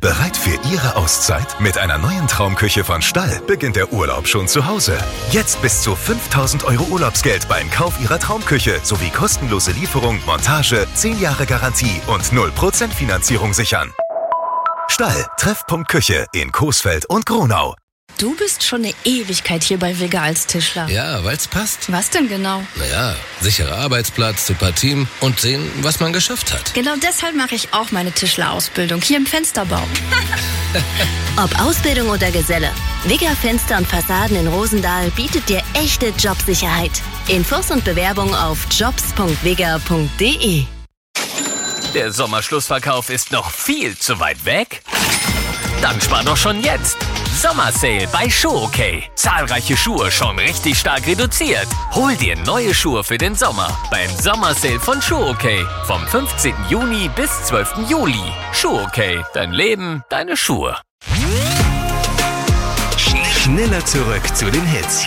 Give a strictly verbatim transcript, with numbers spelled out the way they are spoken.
Bereit für Ihre Auszeit? Mit einer neuen Traumküche von Stall beginnt der Urlaub schon zu Hause. Jetzt bis zu fünftausend Euro Urlaubsgeld beim Kauf Ihrer Traumküche sowie kostenlose Lieferung, Montage, zehn Jahre Garantie und null Prozent Finanzierung sichern. Stall, Treffpunkt Küche in Coesfeld und Gronau. Du bist schon eine Ewigkeit hier bei Wigger als Tischler. Ja, weil's passt. Was denn genau? Naja, sicherer Arbeitsplatz, super Team und sehen, was man geschafft hat. Genau deshalb mache ich auch meine Tischlerausbildung hier im Fensterbau. Ob Ausbildung oder Geselle, Wigger Fenster und Fassaden in Rosendahl bietet dir echte Jobsicherheit. Infos und Bewerbung auf jobs punkt wigger punkt de. Der Sommerschlussverkauf ist noch viel zu weit weg? Dann spar doch schon jetzt! Sommersale bei Show-Okay. Zahlreiche Schuhe schon richtig stark reduziert. Hol dir neue Schuhe für den Sommer beim Sommersale von Show-Okay. Vom fünfzehnten Juni bis zwölften Juli. Show-Okay. Dein Leben, deine Schuhe. Schneller zurück zu den Hits.